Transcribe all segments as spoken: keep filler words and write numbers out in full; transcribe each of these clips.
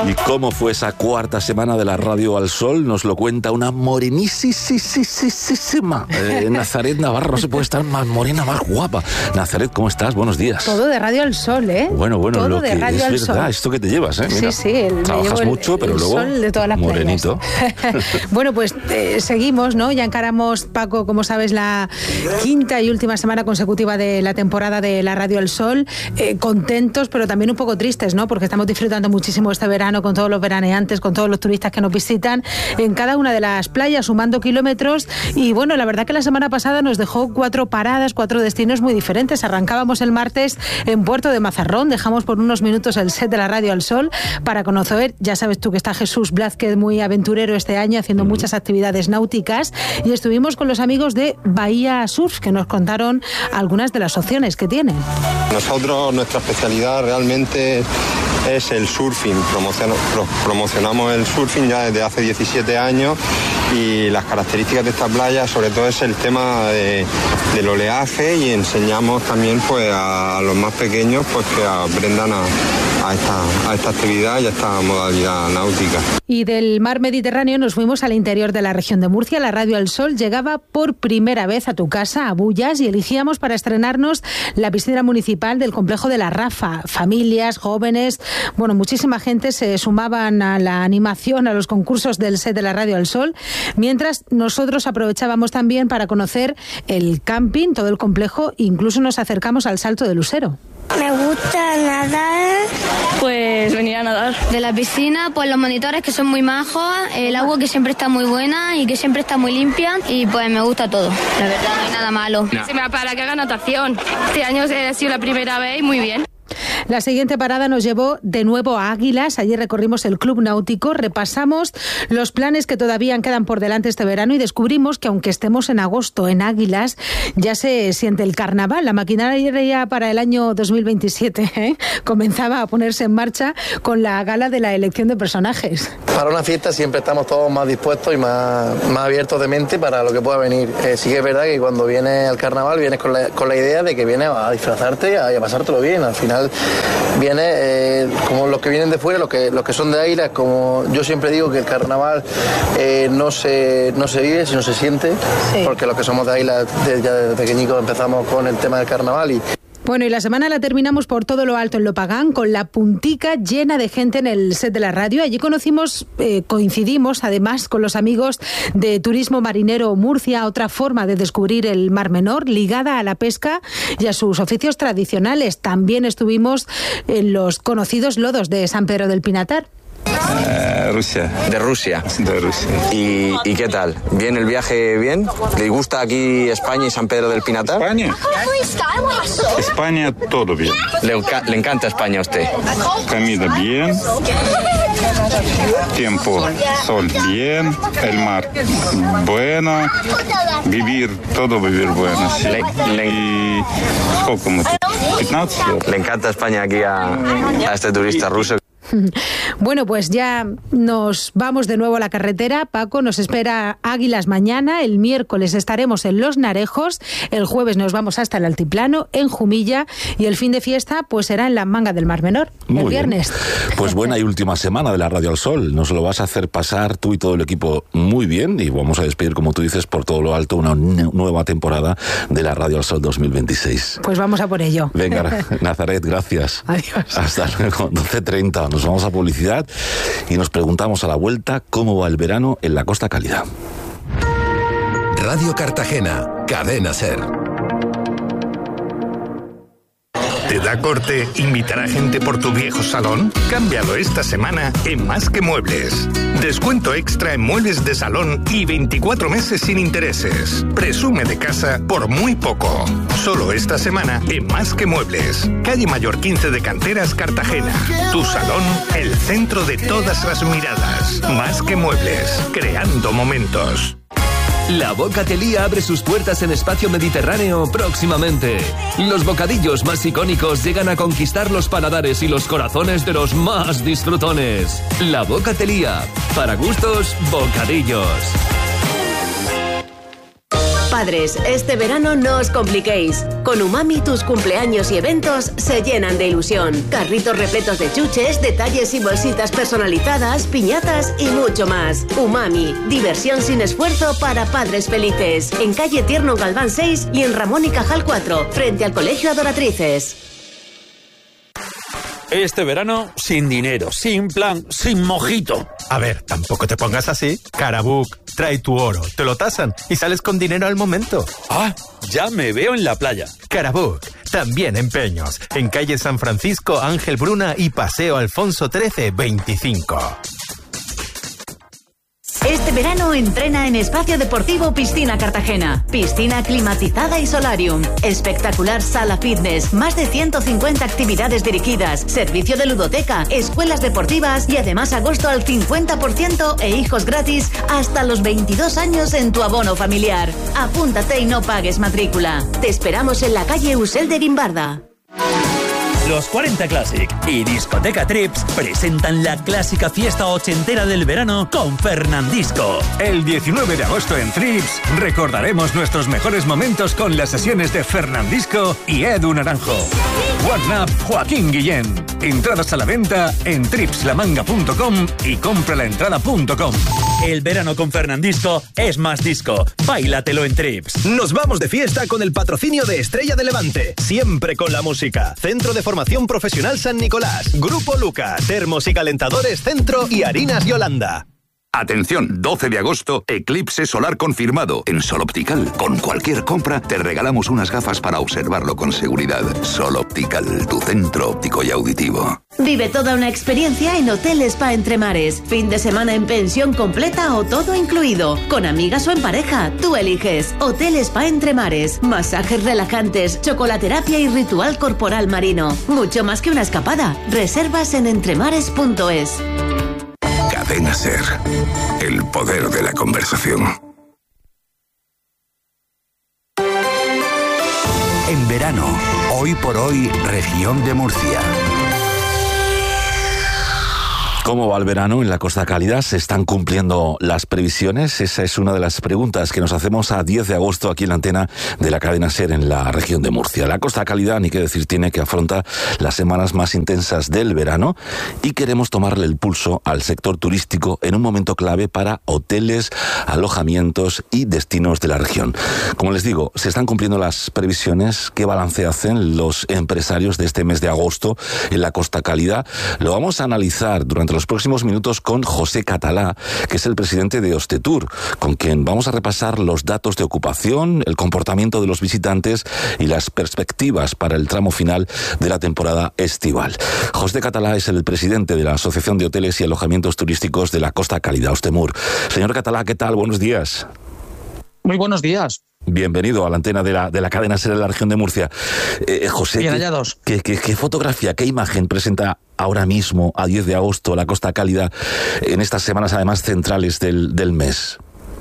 ¿Y cómo fue esa cuarta semana de la Radio al Sol? Nos lo cuenta una morenísima eh, Nazaret Navarro. No se puede estar más morena, más guapa. Nazaret, ¿cómo estás? Buenos días. Todo de Radio al Sol, ¿eh? Bueno, bueno, Todo lo de que Radio es al verdad, Sol. esto que te llevas, ¿eh? Mira, sí, sí. El, trabajas el, mucho, pero el luego sol de todas las morenito. Bueno, pues eh, seguimos, ¿no? Ya encaramos, Paco, como sabes, la quinta y última semana consecutiva de la temporada de la Radio al Sol. Eh, contentos, pero también un poco tristes, ¿no? Porque estamos disfrutando muchísimo este verano con todos los veraneantes, con todos los turistas que nos visitan en cada una de las playas, sumando kilómetros. Y bueno, la verdad que la semana pasada nos dejó cuatro paradas, cuatro destinos muy diferentes. Arrancábamos el martes en Puerto de Mazarrón, dejamos por unos minutos el set de la Radio al Sol para conocer, ya sabes tú que está Jesús Blázquez, muy aventurero este año, haciendo muchas actividades náuticas, y estuvimos con los amigos de Bahía Surf, que nos contaron algunas de las opciones que tienen. Nosotros, nuestra especialidad realmente es el surfing. Promociono, pro, promocionamos el surfing ya desde hace diecisiete años, y las características de esta playa sobre todo es el tema de, del oleaje, y enseñamos también pues a los más pequeños pues que aprendan a, a, esta, a esta actividad y a esta modalidad náutica. Y del mar Mediterráneo nos fuimos al interior de la región de Murcia. La Radio al Sol llegaba por primera vez a tu casa, a Bullas, y elegíamos para estrenarnos la piscina municipal del complejo de la Rafa. Familias, jóvenes, bueno, muchísima gente se sumaban a la animación, a los concursos del set de la Radio al Sol, mientras nosotros aprovechábamos también para conocer el camping, todo el complejo, incluso nos acercamos al Salto de Lucero. Me gusta nadar. Pues venir a nadar. De la piscina, pues los monitores que son muy majos, el agua que siempre está muy buena y que siempre está muy limpia, y pues me gusta todo. La verdad, no hay nada malo. No. Se me para que haga natación. Este año ha sido la primera vez y muy bien. La siguiente parada nos llevó de nuevo a Águilas. Allí recorrimos el Club Náutico, repasamos los planes que todavía quedan por delante este verano y descubrimos que aunque estemos en agosto en Águilas, ya se siente el carnaval. La maquinaria para el año dos mil veintisiete ¿eh? comenzaba a ponerse en marcha con la gala de la elección de personajes. Para una fiesta siempre estamos todos más dispuestos y más, más abiertos de mente para lo que pueda venir. Eh, sí que es verdad que cuando vienes al carnaval vienes con la, con la idea de que vienes a disfrazarte y a, y a pasártelo bien. Al final viene eh, como los que vienen de fuera, los que, los que son de Águilas, como yo siempre digo que el carnaval eh, no, se, no se vive, sino se siente, sí. Porque los que somos de Águilas desde, ya desde pequeñitos empezamos con el tema del carnaval y... Bueno, y la semana la terminamos por todo lo alto en Lopagán, con la puntica llena de gente en el set de la radio. Allí conocimos, eh, coincidimos además con los amigos de Turismo Marinero Murcia, otra forma de descubrir el Mar Menor, ligada a la pesca y a sus oficios tradicionales. También estuvimos en los conocidos lodos de San Pedro del Pinatar. Uh, Rusia. De Rusia. De Rusia. ¿Y, ¿Y qué tal? ¿Bien el viaje? ¿Bien? ¿Le gusta aquí España y San Pedro del Pinatar? España. España, todo bien. ¿Le, le encanta España a usted? Comida bien. Tiempo, sol bien. El mar bueno. Vivir, todo vivir bueno. Sí. Le, le... Y... quince. ¿Le encanta España aquí a, a este turista ruso? Bueno, pues ya nos vamos de nuevo a la carretera. Paco, nos espera Águilas mañana. El miércoles estaremos en Los Narejos. El jueves nos vamos hasta el Altiplano, en Jumilla. Y el fin de fiesta pues será en la Manga del Mar Menor, Muy el viernes. Bien. Pues buena y última semana de la Radio al Sol. Nos lo vas a hacer pasar tú y todo el equipo muy bien. Y vamos a despedir, como tú dices, por todo lo alto, una nueva temporada de la Radio al Sol dos mil veintiséis. Pues vamos a por ello. Venga, Nazaret, gracias. Adiós. Hasta luego, doce treinta. Nos vamos a publicidad y nos preguntamos a la vuelta cómo va el verano en la Costa Cálida. Radio Cartagena, Cadena SER. ¿Te da corte invitar a gente por tu viejo salón? Cámbialo esta semana en Más que Muebles. Descuento extra en muebles de salón y veinticuatro meses sin intereses. Presume de casa por muy poco. Solo esta semana en Más que Muebles. Calle Mayor quince de Canteras, Cartagena. Tu salón, el centro de todas las miradas. Más que Muebles, creando momentos. La Bocatelía abre sus puertas en Espacio Mediterráneo próximamente. Los bocadillos más icónicos llegan a conquistar los paladares y los corazones de los más disfrutones. La Bocatelía, para gustos, bocadillos. Padres, este verano no os compliquéis. Con Umami tus cumpleaños y eventos se llenan de ilusión. Carritos repletos de chuches, detalles y bolsitas personalizadas, piñatas y mucho más. Umami, diversión sin esfuerzo para padres felices. En calle Tierno Galván seis y en Ramón y Cajal cuatro, frente al Colegio Adoratrices. Este verano, sin dinero, sin plan, sin mojito. A ver, tampoco te pongas así. Carabook, trae tu oro, te lo tasan y sales con dinero al momento. Ah, ya me veo en la playa. Carabook, también empeños. En calle San Francisco, Ángel Bruna y Paseo Alfonso trece veinticinco. Este verano entrena en Espacio Deportivo Piscina Cartagena. Piscina climatizada y solarium. Espectacular sala fitness. Más de ciento cincuenta actividades dirigidas. Servicio de ludoteca. Escuelas deportivas. Y además agosto al cincuenta por ciento e hijos gratis hasta los veintidós años en tu abono familiar. Apúntate y no pagues matrícula. Te esperamos en la calle Usel de Guimbarda. Los cuarenta Classic y Discoteca Trips presentan la clásica fiesta ochentera del verano con Fernandisco. El diecinueve de agosto en Trips recordaremos nuestros mejores momentos con las sesiones de Fernandisco y Edu Naranjo. One Up Joaquín Guillén. Entradas a la venta en trips la manga punto com y compralaentrada punto com. El verano con Fernandisco es más disco. Báilatelo en Trips. Nos vamos de fiesta con el patrocinio de Estrella de Levante. Siempre con la música. Centro de Formación Profesional San Nicolás. Grupo Luca. Termos y calentadores Centro y Harinas Yolanda. Atención, doce de agosto, eclipse solar confirmado en Sol Optical. Con cualquier compra te regalamos unas gafas para observarlo con seguridad. Sol Optical, tu centro óptico y auditivo. Vive toda una experiencia en Hotel Spa Entre Mares. Fin de semana en pensión completa o todo incluido. Con amigas o en pareja, tú eliges. Hotel Spa Entre Mares. Masajes relajantes, chocolaterapia y ritual corporal marino. Mucho más que una escapada. Reservas en entremares punto es. Cadena Ser, el poder de la conversación. En verano, hoy por hoy, región de Murcia. ¿Cómo va el verano en la Costa Cálida? ¿Se están cumpliendo las previsiones? Esa es una de las preguntas que nos hacemos a diez de agosto aquí en la antena de la cadena SER en la región de Murcia. La Costa Cálida, ni qué decir tiene, que afronta las semanas más intensas del verano y queremos tomarle el pulso al sector turístico en un momento clave para hoteles, alojamientos y destinos de la región. Como les digo, se están cumpliendo las previsiones. ¿Qué balance hacen los empresarios de este mes de agosto en la Costa Cálida? Lo vamos a analizar durante los próximos minutos con José Catalá, que es el presidente de Hostetur, con quien vamos a repasar los datos de ocupación, el comportamiento de los visitantes y las perspectivas para el tramo final de la temporada estival. José Catalá es el presidente de la Asociación de Hoteles y Alojamientos Turísticos de la Costa Cálida, Hostemur. Señor Catalá, ¿qué tal? Buenos días. Muy buenos días. Bienvenido a la antena de la, de la cadena SER de la región de Murcia. Eh, José, Bien hallados. ¿qué, qué, qué fotografía, qué imagen presenta ahora mismo, a diez de agosto, la Costa Cálida, en estas semanas además centrales del, del mes?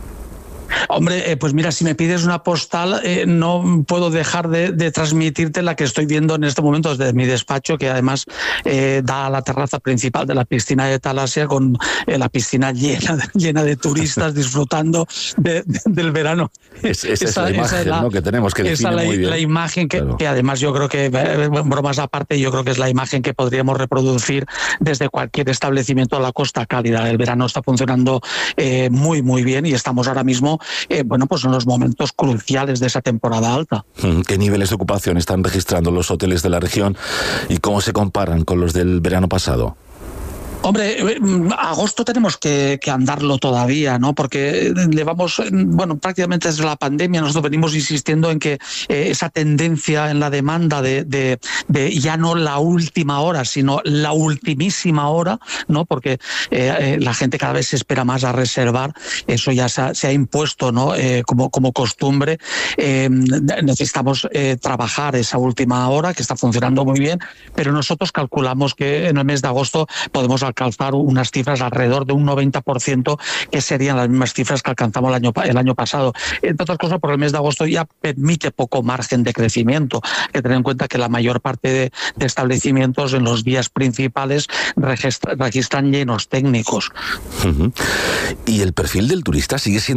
Hombre, eh, pues mira, si me pides una postal, eh, no puedo dejar de, de transmitirte la que estoy viendo en este momento desde mi despacho, que además eh, da a la terraza principal de la piscina de Talasia, con eh, la piscina llena, llena de turistas disfrutando de, de, del verano. Es, esa, esa es la imagen, es la, ¿no?, que tenemos, que define la, muy bien. La imagen que, claro. que además yo creo que, bromas aparte, yo creo que es la imagen que podríamos reproducir desde cualquier establecimiento de la Costa Cálida. El verano está funcionando eh, muy, muy bien y estamos ahora mismo Eh, bueno, pues en los momentos cruciales de esa temporada alta. ¿Qué niveles de ocupación están registrando los hoteles de la región y cómo se comparan con los del verano pasado? Hombre, agosto tenemos que, que andarlo todavía, ¿no? Porque llevamos, bueno, prácticamente desde la pandemia nosotros venimos insistiendo en que eh, esa tendencia en la demanda de, de, de ya no la última hora, sino la ultimísima hora, ¿no? Porque eh, eh, la gente cada vez se espera más a reservar, eso ya se ha, se ha impuesto, ¿no? Eh, como, como costumbre. Eh, necesitamos eh, trabajar esa última hora, que está funcionando muy bien, pero nosotros calculamos que en el mes de agosto podemos alcanzar unas cifras alrededor de un noventa por ciento, que serían las mismas cifras que alcanzamos el año, el año pasado. Entre otras cosas, porque el mes de agosto ya permite poco margen de crecimiento. Hay que tener en cuenta que la mayor parte de, de establecimientos en los días principales registra, registran llenos técnicos. Uh-huh. ¿Y el perfil del turista sigue siendo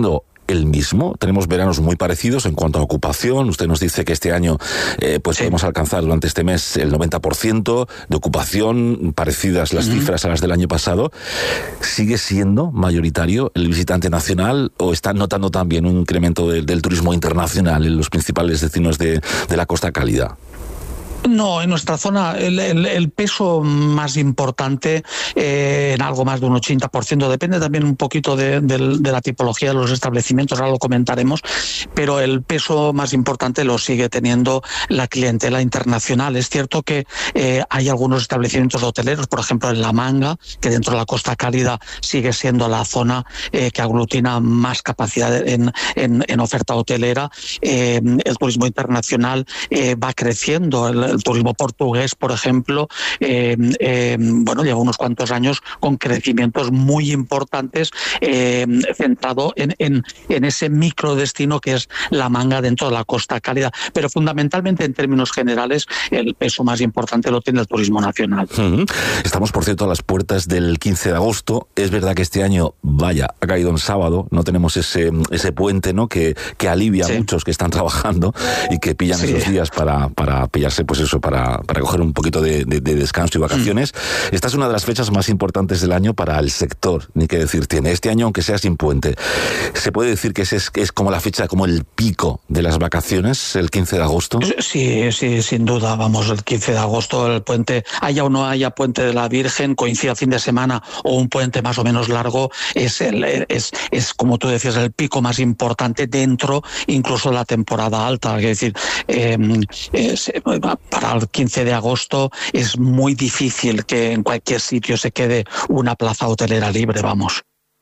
el mismo? Tenemos veranos muy parecidos en cuanto a ocupación. Usted nos dice que este año eh, pues sí. podemos alcanzar durante este mes el noventa por ciento de ocupación, parecidas las uh-huh. cifras a las del año pasado. ¿Sigue siendo mayoritario el visitante nacional o están notando también un incremento de, del turismo internacional en los principales destinos de, de la Costa Cálida? No, en nuestra zona el, el, el peso más importante, eh, en algo más de un ochenta por ciento, depende también un poquito de, de, de la tipología de los establecimientos, ahora lo comentaremos, pero el peso más importante lo sigue teniendo la clientela internacional. Es cierto que eh, hay algunos establecimientos hoteleros, por ejemplo en La Manga, que dentro de la Costa Cálida sigue siendo la zona eh, que aglutina más capacidad en, en, en oferta hotelera. Eh, el turismo internacional eh, va creciendo. El, El turismo portugués, por ejemplo, eh, eh, bueno, lleva unos cuantos años con crecimientos muy importantes, eh, centrado en, en, en ese microdestino que es La Manga dentro de la Costa Cálida. Pero fundamentalmente, en términos generales, el peso más importante lo tiene el turismo nacional. Uh-huh. Estamos, por cierto, a las puertas del quince de agosto. Es verdad que este año, vaya, ha caído en sábado, no tenemos ese, ese puente, ¿no?, que, que alivia sí. a muchos que están trabajando y que pillan sí. esos días para, para pillarse, pues eso, para, para coger un poquito de, de, de descanso y vacaciones. Mm. Esta es una de las fechas más importantes del año para el sector, ni qué decir tiene. Este año, aunque sea sin puente, ¿se puede decir que es, es, es como la fecha, como el pico de las vacaciones, el quince de agosto? Sí, sí, sin duda, vamos, el quince de agosto, el puente, haya o no haya puente de la Virgen, coincida fin de semana o un puente más o menos largo, es, el, es, es como tú decías, el pico más importante dentro incluso de la temporada alta. Es decir, eh, es, para el quince de agosto es muy difícil que en cualquier sitio se quede una plaza hotelera libre, vamos.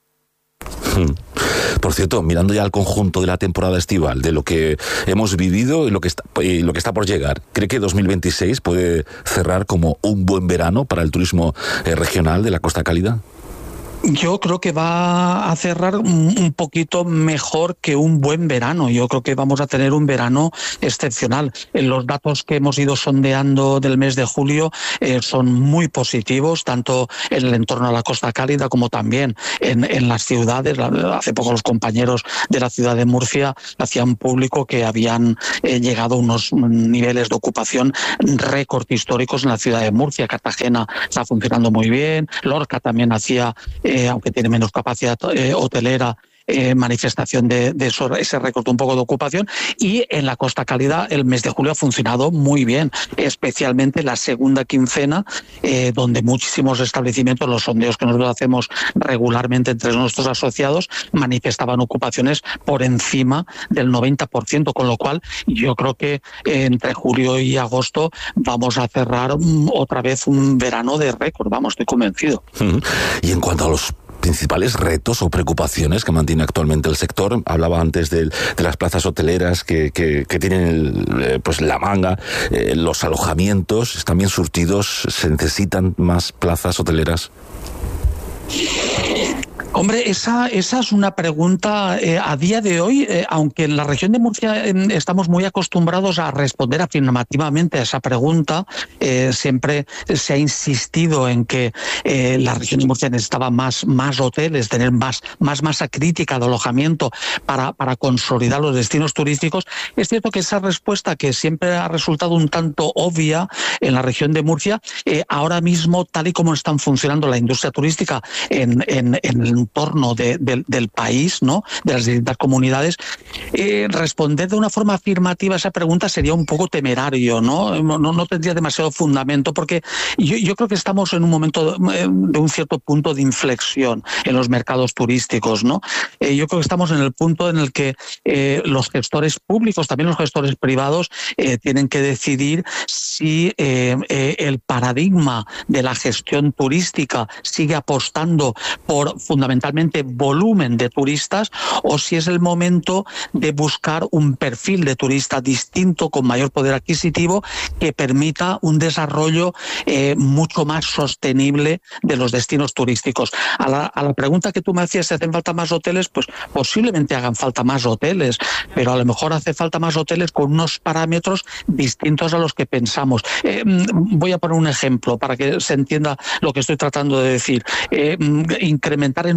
Por cierto, mirando ya al conjunto de la temporada estival, de lo que hemos vivido y lo que está, y lo que está por llegar, ¿cree que dos mil veintiséis puede cerrar como un buen verano para el turismo eh, regional de la Costa Cálida? Yo creo que va a cerrar un poquito mejor que un buen verano. Yo creo que vamos a tener un verano excepcional. Los datos que hemos ido sondeando del mes de julio eh, son muy positivos, tanto en el entorno de la Costa Cálida como también en, en las ciudades. Hace poco los compañeros de la ciudad de Murcia hacían público que habían eh, llegado a unos niveles de ocupación récord históricos en la ciudad de Murcia. Cartagena está funcionando muy bien. Lorca también hacía... Eh, Eh, aunque tiene menos capacidad eh, hotelera, eh, manifestación de, de eso, ese récord un poco de ocupación. Y en la Costa Cálida el mes de julio ha funcionado muy bien, especialmente la segunda quincena, eh, donde muchísimos establecimientos, los sondeos que nosotros hacemos regularmente entre nuestros asociados, manifestaban ocupaciones por encima del noventa por ciento, con lo cual yo creo que eh, entre julio y agosto vamos a cerrar um, otra vez un verano de récord, vamos, estoy convencido. Y en cuanto a los principales retos o preocupaciones que mantiene actualmente el sector, hablaba antes de, de las plazas hoteleras que, que, que tienen el, pues La Manga, eh, los alojamientos están bien surtidos, se necesitan más plazas hoteleras. Hombre, esa, esa es una pregunta eh, a día de hoy, eh, aunque en la región de Murcia eh, estamos muy acostumbrados a responder afirmativamente a esa pregunta, eh, siempre se ha insistido en que eh, la región de Murcia necesitaba más, más hoteles, tener más, más masa crítica de alojamiento para, para consolidar los destinos turísticos. Es cierto que esa respuesta, que siempre ha resultado un tanto obvia en la región de Murcia, eh, ahora mismo, tal y como están funcionando la industria turística en, en, en el entorno de, de, del país, ¿no?, de las distintas comunidades, eh, responder de una forma afirmativa a esa pregunta sería un poco temerario, ¿no? No, no tendría demasiado fundamento, porque yo, yo creo que estamos en un momento de, de un cierto punto de inflexión en los mercados turísticos, ¿no? Eh, yo creo que estamos en el punto en el que eh, los gestores públicos, también los gestores privados, eh, tienen que decidir si eh, eh, el paradigma de la gestión turística sigue apostando por fundamentalmente volumen de turistas, o si es el momento de buscar un perfil de turista distinto, con mayor poder adquisitivo, que permita un desarrollo eh, mucho más sostenible de los destinos turísticos. A la, a la pregunta que tú me hacías, si hacen falta más hoteles, pues posiblemente hagan falta más hoteles, pero a lo mejor hace falta más hoteles con unos parámetros distintos a los que pensamos. Eh, voy a poner un ejemplo para que se entienda lo que estoy tratando de decir. Eh, incrementar en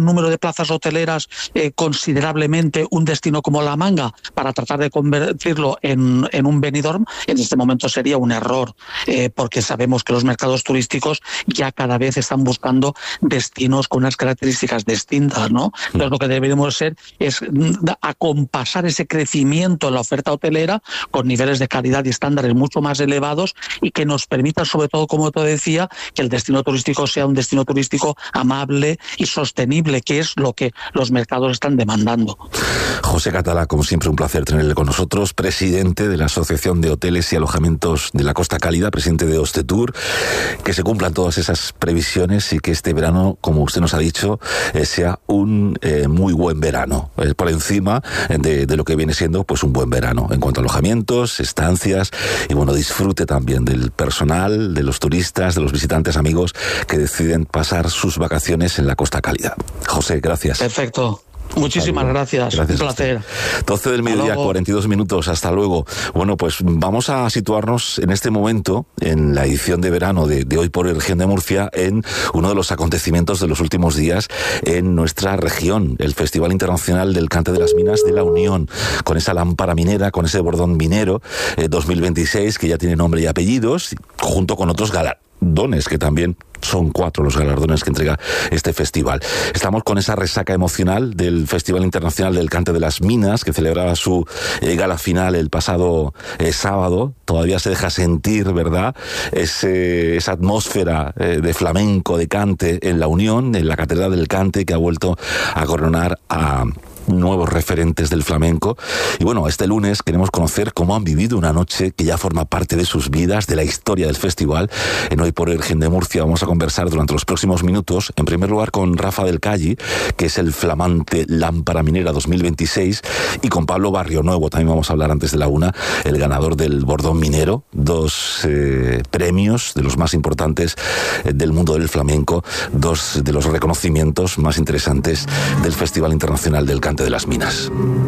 número de plazas hoteleras eh, considerablemente un destino como La Manga para tratar de convertirlo en, en un Benidorm, en este momento sería un error, eh, porque sabemos que los mercados turísticos ya cada vez están buscando destinos con unas características distintas, ¿no? Entonces lo que deberíamos hacer es acompasar ese crecimiento en la oferta hotelera con niveles de calidad y estándares mucho más elevados y que nos permitan, sobre todo, como te decía, que el destino turístico sea un destino turístico amable y sostenible, que es lo que los mercados están demandando. José Catalá, como siempre, un placer tenerle con nosotros, presidente de la Asociación de Hoteles y Alojamientos de la Costa Cálida, presidente de Hostetour. Que se cumplan todas esas previsiones y que este verano, como usted nos ha dicho, eh, sea un eh, muy buen verano, eh, por encima de, de lo que viene siendo pues un buen verano en cuanto a alojamientos, estancias y bueno, disfrute también del personal, de los turistas, de los visitantes amigos que deciden pasar sus vacaciones en la Costa Cálida. José, gracias. Perfecto. Muchísimas gracias. gracias, un placer. doce del mediodía, cuarenta y dos minutos, hasta luego. Bueno, pues vamos a situarnos en este momento, en la edición de verano de, de Hoy por Hoy Región de Murcia, en uno de los acontecimientos de los últimos días en nuestra región, el Festival Internacional del Cante de las Minas de la Unión, con esa lámpara minera, con ese bordón minero eh, dos mil veintiséis, que ya tiene nombre y apellidos, junto con otros galardones que también son cuatro los galardones que entrega este festival. Estamos con esa resaca emocional del Festival Internacional del Cante de las Minas, que celebraba su eh, gala final el pasado eh, sábado. Todavía se deja sentir, ¿verdad?, Ese, esa atmósfera eh, de flamenco, de cante en la Unión, en la Catedral del Cante, que ha vuelto a coronar a nuevos referentes del flamenco. Y bueno, este lunes queremos conocer cómo han vivido una noche que ya forma parte de sus vidas, de la historia del festival. En Hoy por Hoy Región de Murcia vamos a conversar durante los próximos minutos, en primer lugar con Rafa del Calli, que es el flamante Lámpara Minera dos mil veintiséis, y con Pablo Barrio Nuevo, también vamos a hablar antes de la una, el ganador del Bordón Minero, dos eh, premios de los más importantes eh, del mundo del flamenco, dos de los reconocimientos más interesantes del Festival Internacional del Cante de las Minas.